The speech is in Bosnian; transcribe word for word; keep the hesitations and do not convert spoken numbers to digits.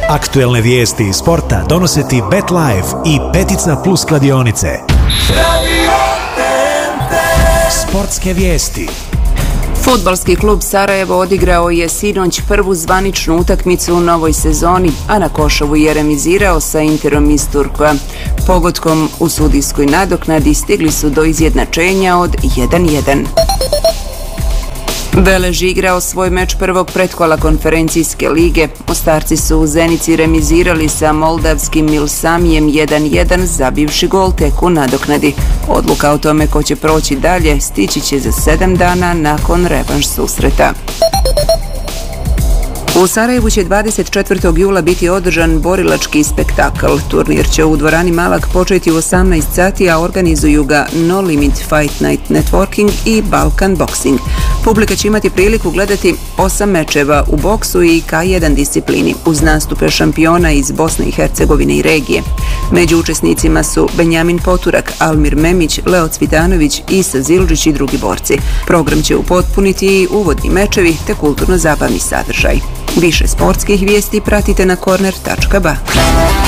Aktuelne vijesti iz sporta donose ti BetLife i Petica Plus kladionice. Sportske vijesti. Fudbalski klub Sarajevo odigrao je sinoć prvu zvaničnu utakmicu u novoj sezoni, a na Košovu je remizirao sa Interom iz Turkoa. Pogodkom u sudijskoj nadoknadi stigli su do izjednačenja od jedan jedan. Velež igrao svoj meč prvog pretkola konferencijske lige. Mostarci su u Zenici remizirali sa moldavskim Milsamijem jedan jedan, zabivši gol tek u nadoknadi. Odluka o tome ko će proći dalje stići će za sedam dana nakon revanš susreta. U Sarajevu će dvadeset četvrtog jula biti održan borilački spektakl. Turnir će u dvorani Malak početi u osamnaest sati, a organizuju ga No Limit Fight Night Networking i Balkan Boxing. Publika će imati priliku gledati osam mečeva u boksu i K jedan disciplini, uz nastupe šampiona iz Bosne i Hercegovine i regije. Među učesnicima su Benjamin Poturak, Almir Memić, Leo Cvitanović, Isa Zildžić i drugi borci. Program će upotpuniti i uvodni mečevi te kulturno-zabavni sadržaj. Više sportskih vijesti pratite na korner tačka ba.